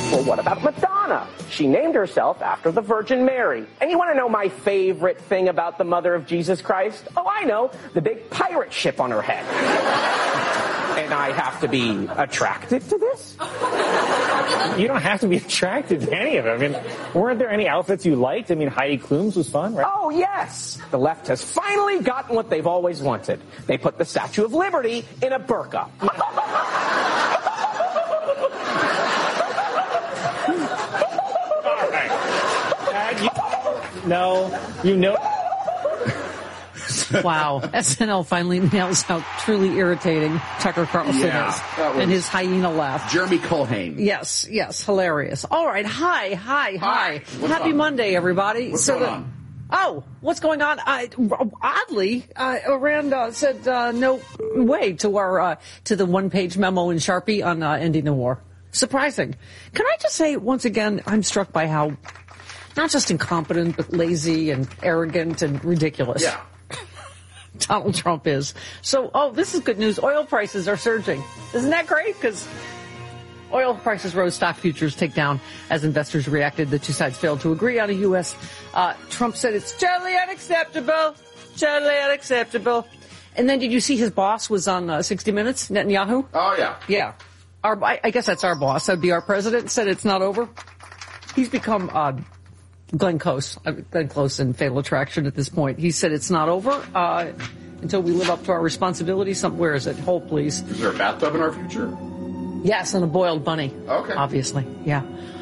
Well, what about Madonna? She named herself after the Virgin Mary. And you want to know my favorite thing about the mother of Jesus Christ? Oh, I know. The big pirate ship on her head. And I have to be attracted to this? You don't have to be attracted to any of it. I mean, weren't there any outfits you liked? I mean, Heidi Klum's was fun, right? Oh, yes. The left has finally gotten what they've always wanted. They put the Statue of Liberty in a burqa. All right. You know. Wow. SNL finally nails how truly irritating Tucker Carlson is. And his hyena laugh. Jeremy Culhane. Yes, hilarious. All right. Hi. Happy Monday, everybody. What's going on? Oh, what's going on? Oddly, Iran said no way to the one-page memo in Sharpie on ending the war. Surprising. Can I just say, once again, I'm struck by how not just incompetent, but lazy and arrogant and ridiculous. Yeah. Donald Trump is. So, this is good news. Oil prices are surging. Isn't that great? Because oil prices rose, stock futures take down as investors reacted. The two sides failed to agree on a U.S. Trump said it's totally unacceptable. And then did you see his boss was on 60 Minutes, Netanyahu? Oh, yeah. Yeah. I guess that's our boss. That'd be our president. Said it's not over. He's become Glenn Close in Fatal Attraction at this point. He said it's not over until we live up to our responsibility. Where is it? Hold, please. Is there a bathtub in our future? Yes, and a boiled bunny. Okay. Obviously, yeah.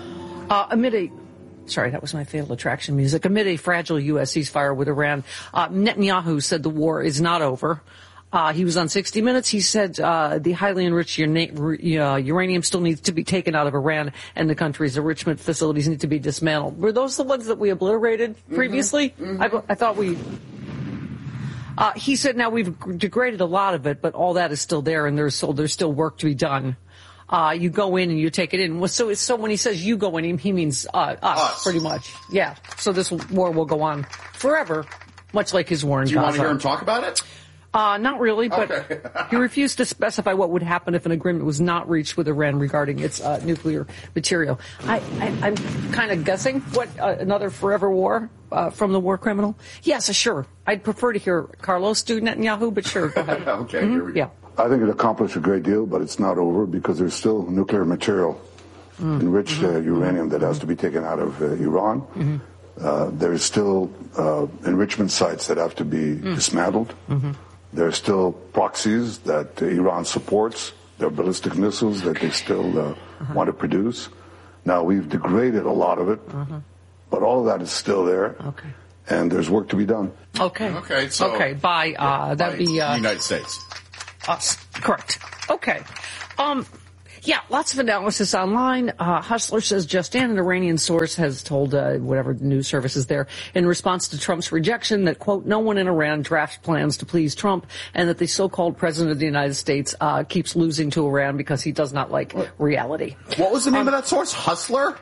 Sorry, that was my Fatal Attraction music. Amid a fragile U.S. ceasefire with Iran, Netanyahu said the war is not over. He was on 60 Minutes. He said the highly enriched uranium still needs to be taken out of Iran, and the country's enrichment facilities need to be dismantled. Were those the ones that we obliterated previously? Mm-hmm. I thought we... he said, now we've degraded a lot of it, but all that is still there, and there's still work to be done. You go in and you take it in. So when he says you go in, he means us, pretty much. Yeah. So this war will go on forever, much like his war in Gaza. Do you want to hear him talk about it? Not really, but he refused to specify what would happen if an agreement was not reached with Iran regarding its nuclear material. I'm kind of guessing what another forever war from the war criminal. Yes, sure. I'd prefer to hear Carlos do Netanyahu, but sure, go ahead. Okay, here we go. Yeah. I think it accomplished a great deal, but it's not over because there's still nuclear material, enriched uranium that has to be taken out of Iran. There's still enrichment sites that have to be dismantled. There are still proxies that Iran supports. There are ballistic missiles that they still want to produce. Now, we've degraded a lot of it, but all of that is still there. Okay. And there's work to be done. Okay. By that'd be United States. Us. Correct. Okay. Yeah, lots of analysis online. Hustler says just in, an Iranian source has told whatever news service is there in response to Trump's rejection that, quote, no one in Iran drafts plans to please Trump, and that the so-called president of the United States keeps losing to Iran because he does not like reality. What was the name of that source? Hustler?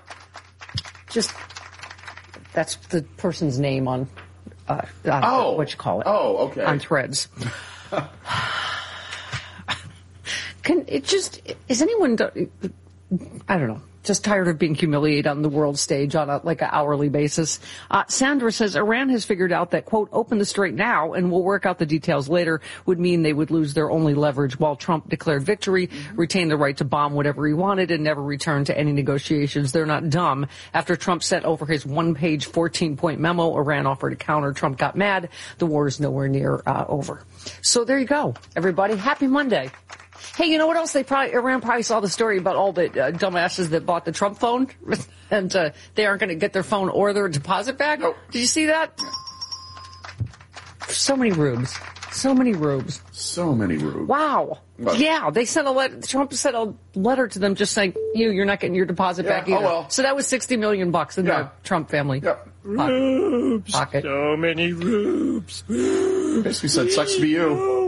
That's the person's name on what you call it. Oh, okay. On Threads. Is anyone, I don't know, just tired of being humiliated on the world stage on an hourly basis? Sandra says Iran has figured out that, quote, open the strait now and we'll work out the details later would mean they would lose their only leverage, while Trump declared victory, retained the right to bomb whatever he wanted, and never returned to any negotiations. They're not dumb. After Trump sent over his one-page 14-point memo, Iran offered to counter. Trump got mad. The war is nowhere near over. So there you go, everybody. Happy Monday. Hey, you know what else? Iran probably saw the story about all the dumbasses that bought the Trump phone, and they aren't going to get their phone or their deposit back. Nope. Did you see that? So many rubes. Wow. What? Yeah, they sent a letter. Trump sent a letter to them just saying, you're not getting your deposit back either. Oh, well. So that was $60 million in the Trump family. Yep. Pocket. So many rubes. Basically said, sucks to be you.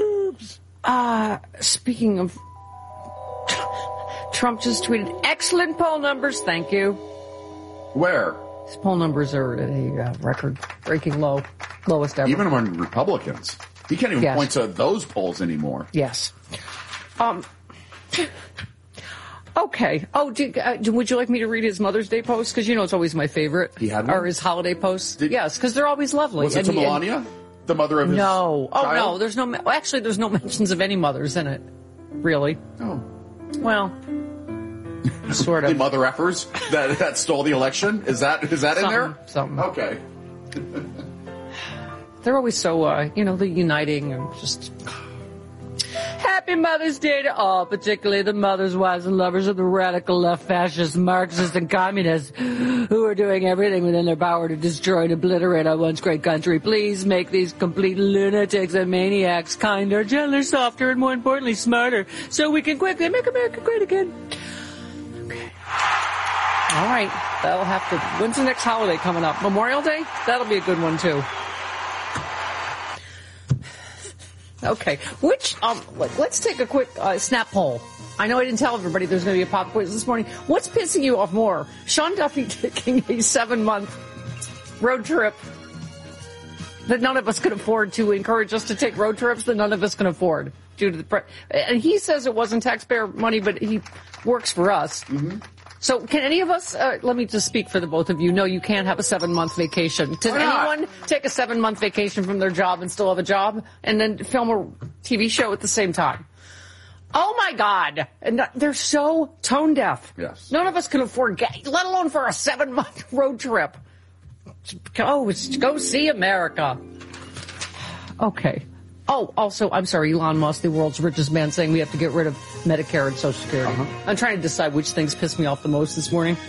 Speaking of, Trump just tweeted, excellent poll numbers, thank you. Where? His poll numbers are at a record-breaking lowest ever. Even among Republicans. He can't even point to those polls anymore. Yes. Okay. Oh, would you like me to read his Mother's Day post? Because it's always my favorite. He had one? Or his holiday posts. Yes, because they're always lovely. Was it to Melania? The mother of his No. Oh, child? no. There's no... Actually, there's no mentions of any mothers in it. Really. Oh. Well, sort of. The mother effers that stole the election? Is that in there? Something. Okay. They're always so, they're uniting and just... Happy Mother's Day to all, particularly the mothers, wives, and lovers of the radical left, fascists, Marxists, and communists who are doing everything within their power to destroy and obliterate our once great country. Please make these complete lunatics and maniacs kinder, gentler, softer, and more importantly, smarter, so we can quickly make America great again. Okay. All right. That'll have to... When's the next holiday coming up? Memorial Day? That'll be a good one, too. Okay, let's take a quick snap poll. I know I didn't tell everybody there's going to be a pop quiz this morning. What's pissing you off more? Sean Duffy taking a 7-month road trip that none of us can afford to encourage us to take road trips that none of us can afford due to and he says it wasn't taxpayer money, but he works for us. Mm-hmm. So can any of us, let me just speak for the both of you, no, you can't have a 7-month vacation. Does anyone take a 7-month vacation from their job and still have a job and then film a TV show at the same time? Oh my God. And they're so tone deaf. Yes. None of us can afford, let alone for a 7-month road trip. Go see America. Okay. Oh, also, I'm sorry, Elon Musk, the world's richest man, saying we have to get rid of Medicare and Social Security. I'm trying to decide which things piss me off the most this morning.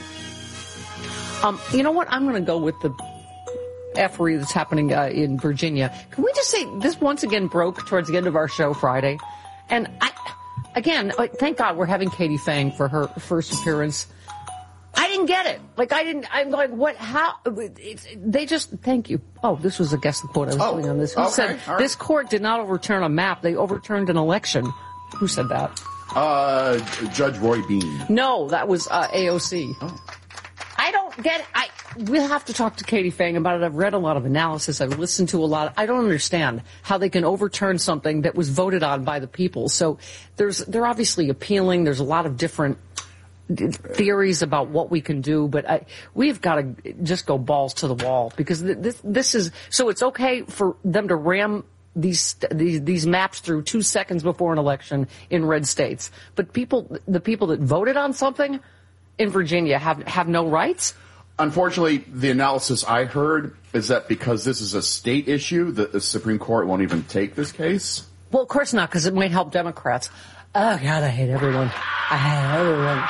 You know what? I'm going to go with the effery that's happening in Virginia. Can we just say this once again broke towards the end of our show Friday? And thank God we're having Katie Fang for her first appearance. I didn't get it. I'm like, what, how, they just, thank you. Oh, this was, I guess, the quote I was doing on this. Who said, this court did not overturn a map, they overturned an election. Who said that? Judge Roy Bean. No, that was, AOC. Oh. I don't get it. We'll have to talk to Katie Fang about it. I've read a lot of analysis. I've listened to a lot. I don't understand how they can overturn something that was voted on by the people. So they're obviously appealing. There's a lot of different theories about what we can do, but we've got to just go balls to the wall because this is so it's okay for them to ram these maps through 2 seconds before an election in red states, but the people that voted on something in Virginia have no rights. Unfortunately, the analysis I heard is that because this is a state issue, the Supreme Court won't even take this case. Well, of course not, because it might help Democrats. Oh, God, I hate everyone. I hate everyone.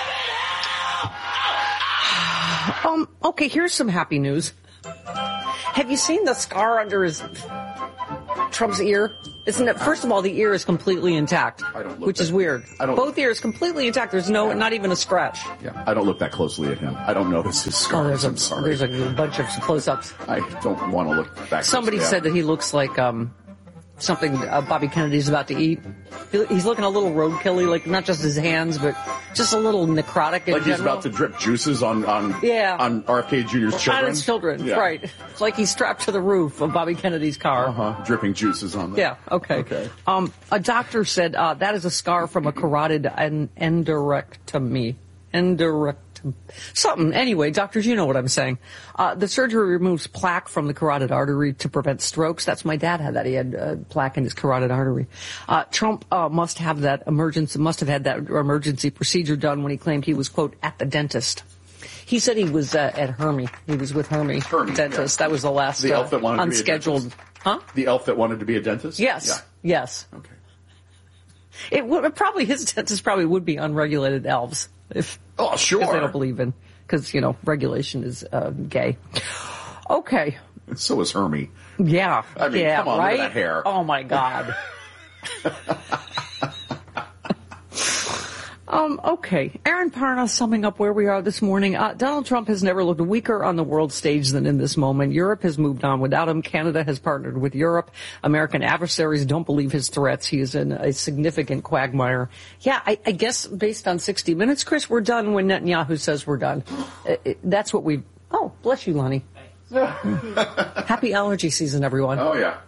Okay, here's some happy news. Have you seen the scar under Trump's ear? Isn't it? First of all, the ear is completely intact, which is weird. Both ears completely intact. There's not even a scratch. Yeah, I don't look that closely at him. I don't notice his scars. I'm sorry. There's a bunch of close-ups. I don't want to look back. Somebody said that he looks like something Bobby Kennedy's about to eat. He's looking a little roadkilly, like not just his hands, but just a little necrotic in like general. He's about to drip juices on RFK Jr.'s children. On his children, yeah. Right. It's like he's strapped to the roof of Bobby Kennedy's car. Dripping juices on them. Yeah, okay. A doctor said that is a scar from a carotid endarterectomy. Something. Anyway, doctors, you know what I'm saying. The surgery removes plaque from the carotid artery to prevent strokes. That's my dad had that. He had plaque in his carotid artery. Trump must have had that emergency procedure done when he claimed he was, quote, at the dentist. He said he was at Hermie. He was with Hermie dentist. Yeah. That was the last the elf that wanted unscheduled. To be a dentist? The elf that wanted to be a dentist? Yes. Yeah. Yes. Okay. His dentist probably would be unregulated elves. Sure. Because they don't believe in, because, regulation is gay. Okay. So is Hermie. Yeah. I mean, come on, right? look at that hair. Oh, my God. Okay. Aaron Parna summing up where we are this morning. Donald Trump has never looked weaker on the world stage than in this moment. Europe has moved on without him. Canada has partnered with Europe. American adversaries don't believe his threats. He is in a significant quagmire. Yeah, I guess based on 60 Minutes, Chris, we're done when Netanyahu says we're done. That's what we've... Oh, bless you, Lonnie. Happy allergy season, everyone. Oh, yeah.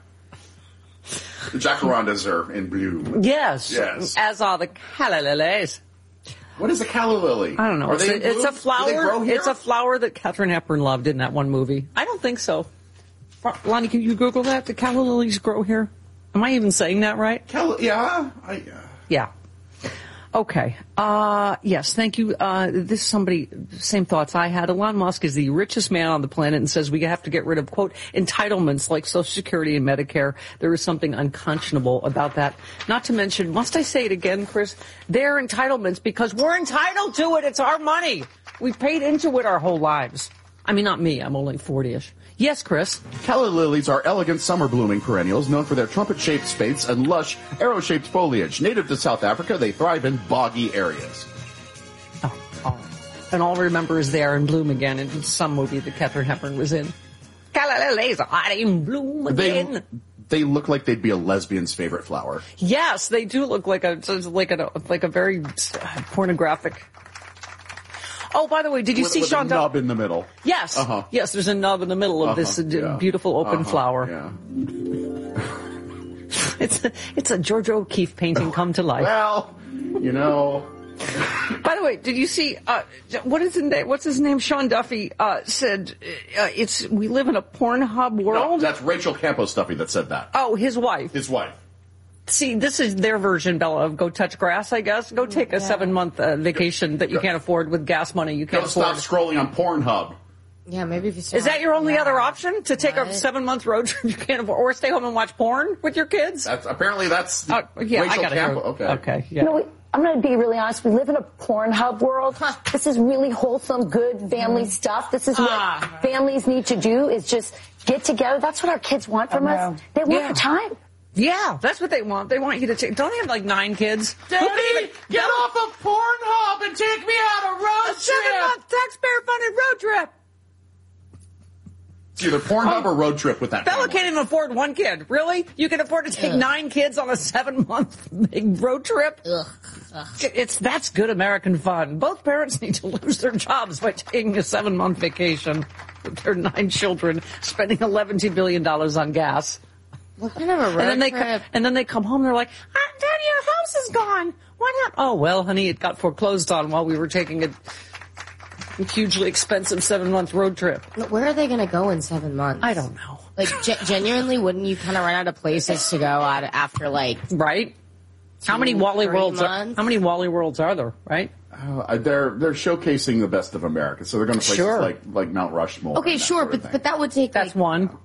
The jacarandas are in bloom. Yes. As are the callalales. What is a calla lily? I don't know. Are they in It's a bloom? Do they grow flower. here? It's a flower that Katharine Hepburn loved in that one movie. I don't think so. Lonnie, can you Google that? Do calla lilies grow here? Am I even saying that right? Yeah. Yeah. Okay. Yes, thank you. This is somebody, same thoughts I had. Elon Musk is the richest man on the planet and says we have to get rid of, quote, entitlements like Social Security and Medicare. There is something unconscionable about that. Not to mention, must I say it again, Chris? They're entitlements because we're entitled to it. It's our money. We paid into it our whole lives. I mean, not me. I'm only 40-ish. Yes, Chris. Calla lilies are elegant summer-blooming perennials known for their trumpet-shaped spathes and lush, arrow-shaped foliage. Native to South Africa, they thrive in boggy areas. Oh. And all I remember is They Are in Bloom Again in some movie that Katharine Hepburn was in. Calla lilies are in bloom again. They look like they'd be a lesbian's favorite flower. Yes, they do look like a very pornographic. Oh, by the way, did you see with Sean a nub in the middle? Yes. Uh-huh. Yes, there's a nub in the middle of this beautiful open flower. Yeah. It's a George O'Keeffe painting come to life. Well, you know. By the way, did you see what's his name? Sean Duffy said we live in a Pornhub world. No, that's Rachel Campos Duffy that said that. Oh, his wife. His wife. See, this is their version, Bella, of go touch grass, I guess. Go take a 7-month vacation that you can't afford with gas money you can't afford. Stop scrolling on Pornhub. Yeah, maybe if you Is that your only other option? To take a 7-month road trip you can't afford, or stay home and watch porn with your kids? Apparently that's I Rachel got Campos. Okay, yeah. You know, I'm going to be really honest. We live in a Pornhub world. This is really wholesome, good family stuff. This is what families need to do is just get together. That's what our kids want from us. They want the time. Yeah, that's what they want. They want you to take. Don't they have like 9 kids? Daddy, get off of Pornhub and take me on a road trip. 7-month taxpayer-funded road trip. It's either Pornhub or road trip with that. Bella family. can't even afford 1 kid. Really? You can afford to take 9 kids on a 7-month big road trip? That's good American fun. Both parents need to lose their jobs by taking a 7-month vacation with their 9 children, spending $11 billion on gas. What kind of a road trip? And then they come home and they're like, Daddy, your house is gone. What happened? Oh, well, honey, it got foreclosed on while we were taking a hugely expensive 7-month road trip. Where are they going to go in 7 months? I don't know. Like, genuinely, wouldn't you kind of run out of places to go out after, like... Right? How many Wally Worlds are there, right? They're showcasing the best of America, so they're going to places like Mount Rushmore. Okay, sure, but that would take. That's one.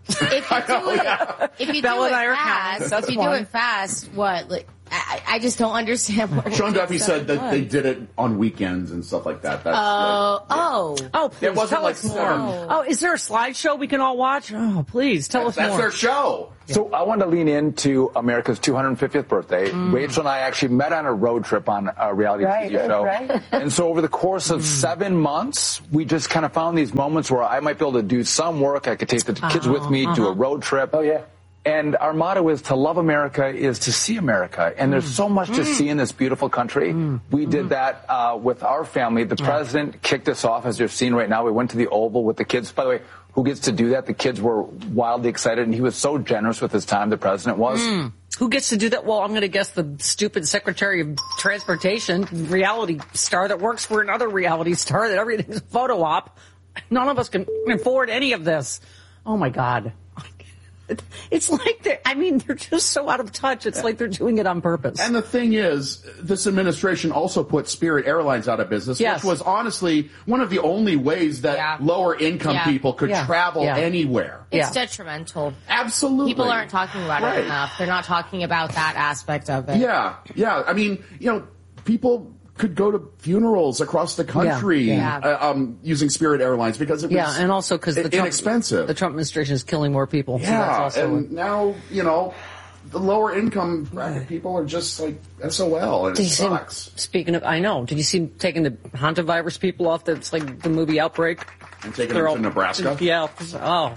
If you Bella and I do are it fast, counting. That's if you one. do it fast, what? Like, I just don't understand. What Sean Duffy said that they did it on weekends and stuff like that. That's please, it wasn't tell like us more. 7. Oh, is there a slideshow we can all watch? Oh, please, tell us more. That's their show. So I wanted to lean into America's 250th birthday. Rachel and I actually met on a road trip on a reality TV show. Right. And so over the course of 7 months, we just kind of found these moments where I might be able to do some work. I could take the kids with me, do a road trip. Oh, yeah. And our motto is to love America is to see America. And there's so much to see in this beautiful country. We did that with our family. The president kicked us off, as you're seeing right now. We went to the Oval with the kids. By the way, who gets to do that? The kids were wildly excited, and he was so generous with his time, the president was. Who gets to do that? Well, I'm going to guess the stupid Secretary of Transportation, reality star that works for another reality star, that everything's a photo op. None of us can afford any of this. Oh, my God. It's like they're just so out of touch. It's like they're doing it on purpose. And the thing is, this administration also put Spirit Airlines out of business, which was honestly one of the only ways that lower income people could travel anywhere. It's detrimental. Absolutely. People aren't talking about it enough. They're not talking about that aspect of it. Yeah. I mean, people could go to funerals across the country using Spirit Airlines because it was and also because inexpensive. The Trump administration is killing more people. Yeah, so that's also now, the lower income bracket people are just like SOL, and it sucks. Speaking of, I know. Did you see him taking the hantavirus people off? That's like the movie Outbreak. And taking them to Nebraska? Yeah. Oh.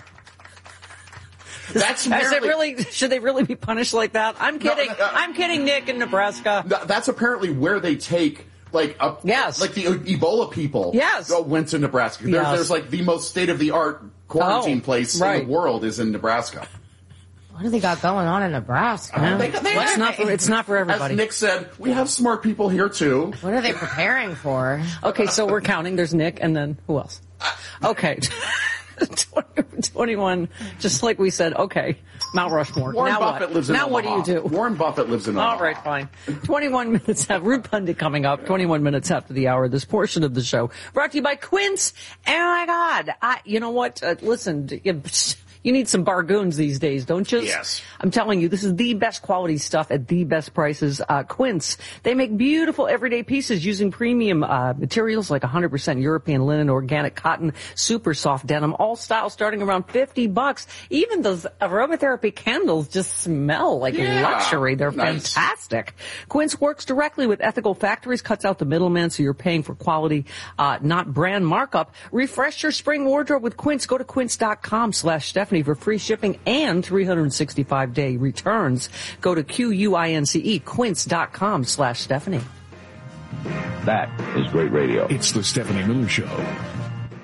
That's should they really be punished like that? I'm kidding. I'm kidding, Nick, in Nebraska. That's apparently where they take like the Ebola people. Yes. Went to Nebraska. There's like the most state of the art quarantine place in the world is in Nebraska. What do they got going on in Nebraska? It's not for everybody. As Nick said, we have smart people here too. What are they preparing for? Okay, so we're counting. There's Nick, and then who else? Okay. 21, just like we said, okay, Mount Rushmore. Warren now Buffett what? lives in Now Omaha. what do you do? Warren Buffett lives in Omaha. All right, fine. 21 minutes after, Rude Pundit coming up, 21 minutes after the hour, this portion of the show, brought to you by Quince. Oh my God. You know what? Listen, you need some bargoons these days, don't you? Yes. I'm telling you, this is the best quality stuff at the best prices. Quince. They make beautiful everyday pieces using premium materials like 100% European linen, organic cotton, super soft denim, all styles starting around $50. Even those aromatherapy candles just smell like luxury. They're fantastic. Quince works directly with ethical factories, cuts out the middleman, so you're paying for quality, not brand markup. Refresh your spring wardrobe with Quince. Go to quince.com/Stephanie for free shipping and 365-day returns. Go to QUINCE, quince.com/Stephanie. That is great radio. It's the Stephanie Miller Show.